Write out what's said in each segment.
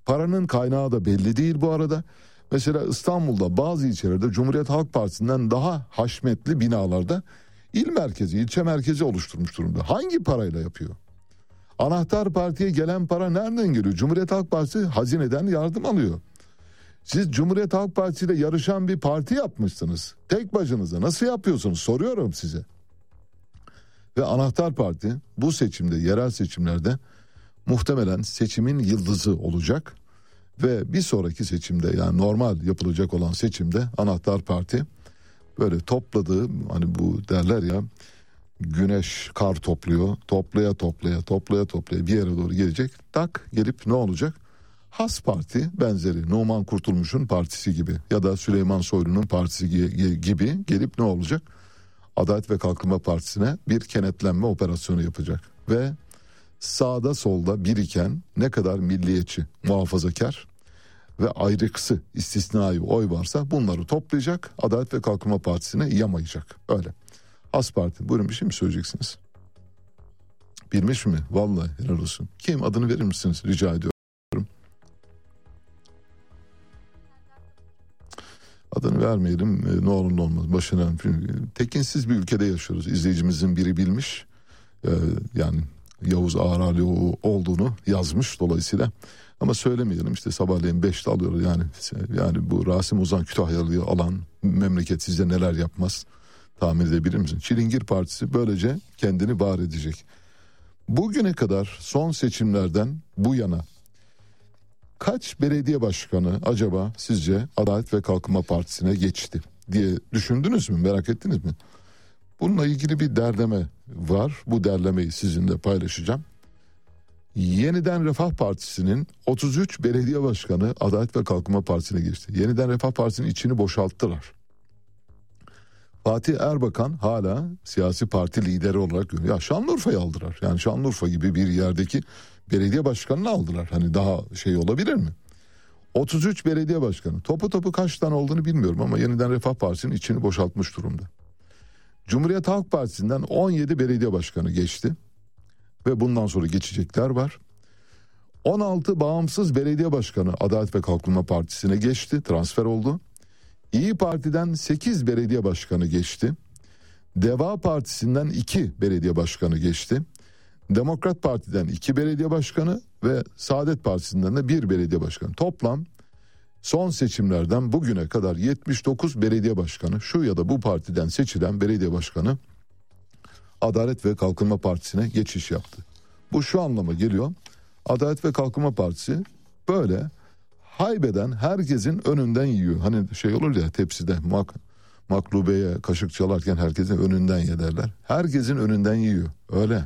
Paranın kaynağı da belli değil bu arada. Mesela İstanbul'da bazı ilçelerde Cumhuriyet Halk Partisi'nden daha haşmetli binalarda il merkezi, ilçe merkezi oluşturmuş durumda. Hangi parayla yapıyor? Anahtar partiye gelen para nereden geliyor? Cumhuriyet Halk Partisi hazineden yardım alıyor. Siz Cumhuriyet Halk Partisi ile yarışan bir parti yapmışsınız. Tek başınıza nasıl yapıyorsunuz? Soruyorum size. Ve Anahtar Parti bu seçimde, yerel seçimlerde muhtemelen seçimin yıldızı olacak. Ve bir sonraki seçimde, yani normal yapılacak olan seçimde Anahtar Parti böyle topladığı, hani bu derler ya, güneş kar topluyor, toplaya bir yere doğru gelecek. Tak gelip ne olacak? Has Parti benzeri, Numan Kurtulmuş'un partisi gibi ya da Süleyman Soylu'nun partisi gibi gelip ne olacak? Adalet ve Kalkınma Partisi'ne bir kenetlenme operasyonu yapacak. Ve sağda solda biriken ne kadar milliyetçi, muhafazakar ve ayrıksı, istisnai oy varsa bunları toplayacak, Adalet ve Kalkınma Partisi'ne yamayacak. Öyle. Has Parti. Buyurun, bir şey mi söyleyeceksiniz? Bilmiş mi? Vallahi helal olsun. Kim? Adını verir misiniz? Rica ediyorum. Adını vermeyelim, ne olur ne olmaz. Başına tekinsiz bir ülkede yaşıyoruz. İzleyicimizin biri bilmiş. Yani Yavuz Ağrali olduğunu yazmış dolayısıyla. Ama söylemeyelim, işte sabahleyin 5'te alıyoruz yani bu Rasim Ozan Kütahyalı'yı alan memleket size neler yapmaz tahmin edebilir misin? Çilingir Partisi böylece kendini var edecek. Bugüne kadar son seçimlerden bu yana kaç belediye başkanı acaba sizce Adalet ve Kalkınma Partisi'ne geçti diye düşündünüz mü, merak ettiniz mi? Bununla ilgili bir derleme var. Bu derlemeyi sizinle paylaşacağım. Yeniden Refah Partisi'nin 33 belediye başkanı Adalet ve Kalkınma Partisi'ne geçti. Yeniden Refah Partisi'nin içini boşalttılar. Fatih Erbakan hala siyasi parti lideri olarak görüyor. Ya Şanlıurfa'yı aldılar. Yani Şanlıurfa gibi bir yerdeki belediye başkanını aldılar. Hani daha şey olabilir mi? 33 belediye başkanı. Topu kaç tane olduğunu bilmiyorum ama Yeniden Refah Partisi'nin içini boşaltmış durumda. Cumhuriyet Halk Partisi'nden 17 belediye başkanı geçti. Ve bundan sonra geçecekler var. 16 bağımsız belediye başkanı Adalet ve Kalkınma Partisi'ne geçti. Transfer oldu. İyi Parti'den 8 belediye başkanı geçti. Deva Partisi'nden 2 belediye başkanı geçti. Demokrat Parti'den 2 belediye başkanı ve Saadet Partisi'nden de 1 belediye başkanı. Toplam son seçimlerden bugüne kadar 79 belediye başkanı, şu ya da bu partiden seçilen belediye başkanı Adalet ve Kalkınma Partisi'ne geçiş yaptı. Bu şu anlama geliyor. Adalet ve Kalkınma Partisi böyle haybeden herkesin önünden yiyor. Hani şey olur ya, tepside maklubeye kaşık çalarken herkesin önünden ye derler. Herkesin önünden yiyor. Öyle.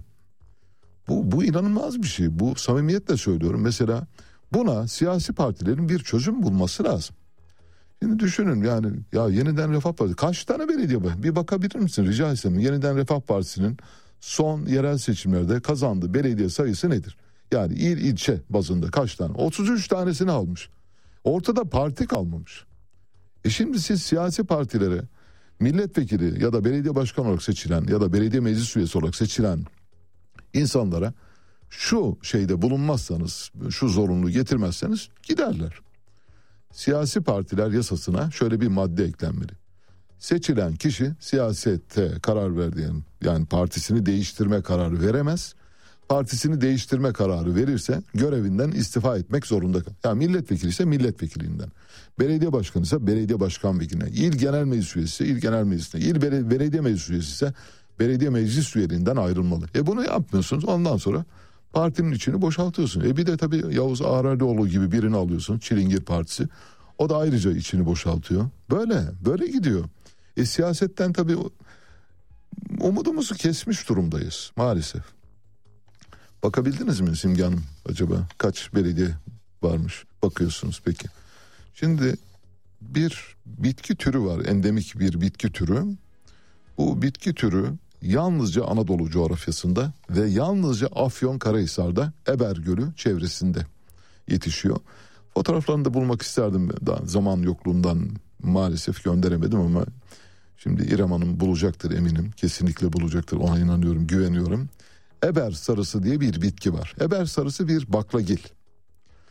Bu inanılmaz bir şey. Bu samimiyetle söylüyorum. Mesela buna siyasi partilerin bir çözüm bulması lazım. Şimdi düşünün yani, ya Yeniden Refah Partisi kaç tane belediye var? Bir bakabilir misin rica etsem? Yeniden Refah Partisi'nin son yerel seçimlerde kazandığı belediye sayısı nedir? Yani il ilçe bazında kaç tane? 33 tanesini almış. Ortada parti kalmamış. Şimdi siz siyasi partilere milletvekili ya da belediye başkanı olarak seçilen ya da belediye meclis üyesi olarak seçilen insanlara şu şeyde bulunmazsanız, şu zorunluluğu getirmezseniz giderler. Siyasi partiler yasasına şöyle bir madde eklenmeli. Seçilen kişi siyasette karar verdiği, yani partisini değiştirme kararı veremez. Partisini değiştirme kararı verirse görevinden istifa etmek zorunda. Yani milletvekili ise milletvekiliğinden. Belediye başkanı ise belediye başkan vekiline. İl genel meclis üyesi ise il genel meclisine. İl belediye meclis üyesi ise belediye meclis üyeliğinden ayrılmalı. Bunu yapmıyorsunuz, ondan sonra partinin içini boşaltıyorsun. Bir de tabii Yavuz Ağralioğlu gibi birini alıyorsun, Çilingir Partisi. O da ayrıca içini boşaltıyor. Böyle gidiyor. Siyasetten tabii umudumuzu kesmiş durumdayız maalesef. Bakabildiniz mi Simge Hanım acaba kaç belediye varmış? Bakıyorsunuz peki. Şimdi bir bitki türü var, endemik bir bitki türü. Bu bitki türü yalnızca Anadolu coğrafyasında ve yalnızca Afyonkarahisar'da Eber Gölü çevresinde yetişiyor. Fotoğraflarını da bulmak isterdim, daha zaman yokluğundan maalesef gönderemedim ama şimdi İrem Hanım bulacaktır eminim. Kesinlikle bulacaktır, ona inanıyorum, güveniyorum. Eber sarısı diye bir bitki var. Eber sarısı bir baklagil.